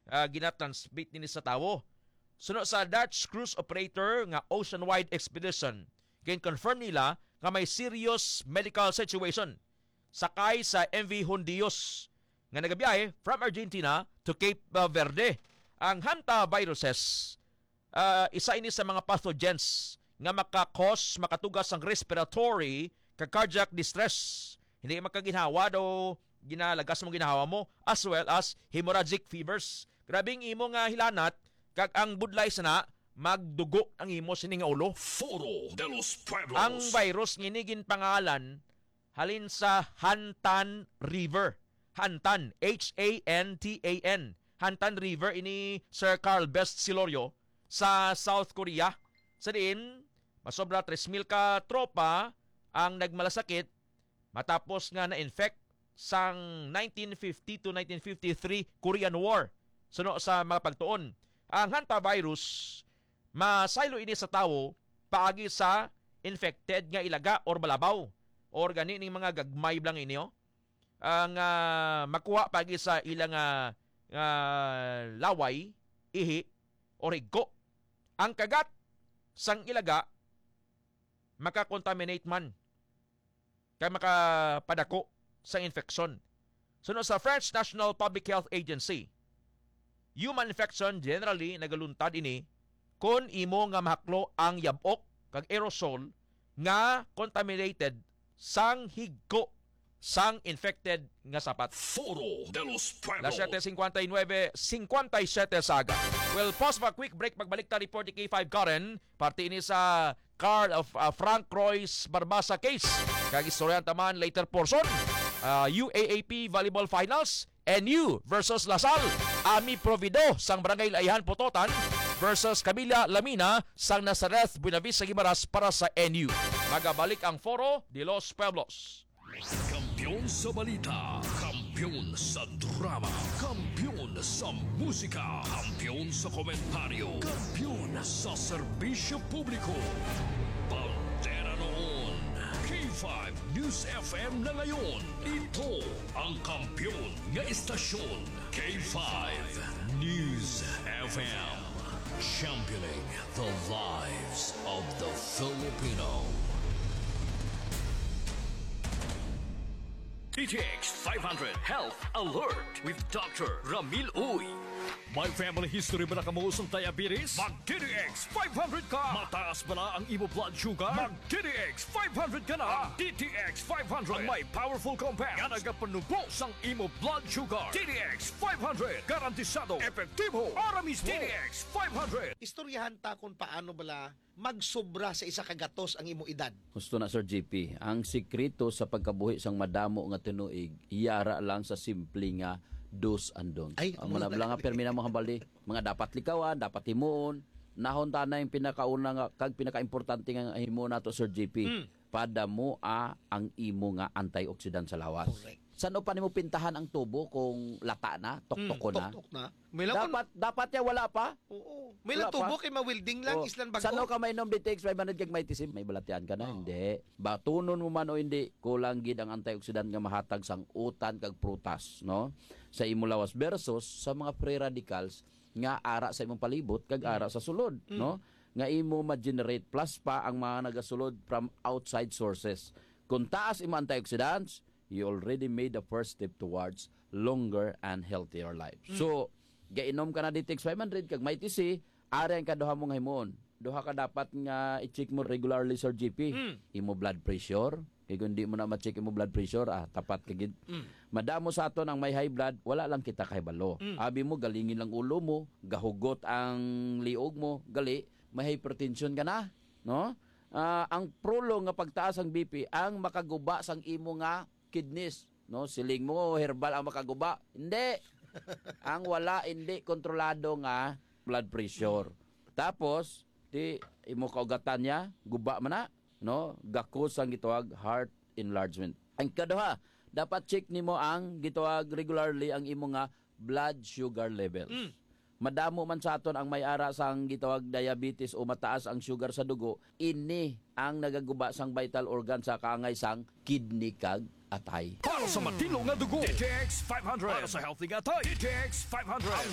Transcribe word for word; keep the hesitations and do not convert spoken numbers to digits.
uh, ginatransmit nini sa tawo. Suno sa Dutch cruise operator nga Oceanwide Expedition, gin-confirm nila nga may serious medical situation sakay sa M V Hondios nga nagabiyahe from Argentina to Cape Verde. Ang hantaviruses, uh, isa ini sa mga pathogens nga makakos, makatugas ang respiratory kag cardiac distress. Hindi makaginhawa daw ginalagas mo ginahawa mo, as well as hemorrhagic fevers. Grabing imo nga hilanat kag ang budlay sana magdugo ang imo sini nga ulo. Foro de los Pueblos. Ang virus nginigin pangalan halin sa Hantan River. Hantan, H A N T A N. Hantan River ini Sir Carl Best Silorio sa South Korea. Sa diin, masobra tres mil ka tropa ang nagmalasakit matapos nga na-infect sang nineteen fifty to nineteen fifty-three Korean War. Suno sa mga pagtuon, ang hantavirus masaylo ini sa tawo paagi sa infected nga ilaga or balabaw or gani ning mga gagmay blang inyo ang uh, makuha paagi sa ilang uh, uh, laway, ihi or higko. Ang kagat sang ilaga makakontaminate man kay makapadako sa infeksyon. Suno sa French National Public Health Agency, human infection generally nagaluntad ini kung imo nga mahaklo ang yabok kag aerosol nga contaminated sang higko sang infected nga sapat. Foro de los Pueblos. Las siete fifty-nine fifty-seven sa aga. Well, pause for a quick break. Magbalik ta report ni K five Karen. Parte ini sa Carl of uh, Frank Royce Barbasa case. Kag istoryan taman later portion. Uh, U A A P Volleyball Finals. N U versus Lasal. Ami Provido sang Barangay Laihan Pototan versus Camila Lamina sang Nazareth Buenavista Guimaras para sa N U. Magabalik ang Foro de los Pueblos. Kampiyon sa balita, kampiyon sa drama, kampiyon sa musika, kampiyon sa komentaryo, kampiyon sa serbisyo publiko. Bandera noon, K five News F M na ngayon. Ito ang kampiyon nga istasyon, K five News F M. Championing the lives of the Filipino. D T X five hundred Health Alert with Doctor Ramil Uy. May family history ba na kamuusong diabetes? Mag-D T X five hundred ka! Mataas ba na ang imo blood sugar? Mag-D T X five hundred ka na! D T X five hundred Ang may powerful compound nga nagapanubo sang imo blood sugar. D T X five hundred Garantisado, Epektibo! para mismo. D T X five hundred. Istoryahan ta kung paano bala magsobra sa isa kagatos ang imo edad. Gusto na Sir G P, ang sikreto sa pagkabuhi sang madamo nga tinuig, iyara lang sa simple nga dos and don'ts. Ay, ang mga nga permi na mga bali, mga dapat likawan, dapat himuon, nahon ta na yung pinakauna nga kag pinakaimportante nga himo nato Sir G P. Mm. Padamo a ang imo nga antioxidant sa lawas. Correct. Saan pa nimo pintahan ang tubo kung lata na, toktok Mm, na? Tok-tok na. May lang Dapat dapat ya wala pa. Oo. May Wala lang tubo pa. kay mawilding lang Oh, islan bago. Saan ka may nom D T X five hundred kag may tisim? May balatian ka na? Oh. Hindi. Batunon mo man o hindi, kulang gid ang antioxidant nga mahatag sang utan kag prutas, no? Sa imo lawas versus sa mga free radicals nga ara sa imong palibot kag ara sa sulod, Mm. no? Nga imo ma-generate plus pa ang mga nagasulod from outside sources. Kung taas imo antioxidants, you already made the first step towards longer and healthier life. Mm. So, gainom ka na D T X five hundred kag may T C, ari ang kaduha mong himon. Duha ka dapat nga i-check mo regularly Sir G P. Mm. Imo blood pressure. Kaya kung di mo na ma-check imo blood pressure, ah, tapat kagid. Mm. Madamo sa aton ang may high blood, wala lang kita kahibalo. Mm. Abi mo, galingin lang ulo mo, gahugot ang liog mo, gali, may hypertension ka na. No? Uh, ang prolong nga pagtaas ang B P, ang makaguba sang imo nga kidneys. No? Siling mo, herbal ang makaguba. Hindi. Ang wala, hindi kontrolado nga blood pressure. Tapos, di imo kaugatan niya, guba man na, no? Gakos ang gitawag heart enlargement. Ang kaduha, dapat check nimo ang gitawag regularly ang imo nga blood sugar levels. Mm. Madamo man sa aton ang may ara sang gitawag diabetes o mataas ang sugar sa dugo, ini ang nagaguba sang vital organ sa kaangay sang kidney kag atay. Para sa matino nga dugo, D T X five hundred. para sa healthy nga atay, D T X five hundred.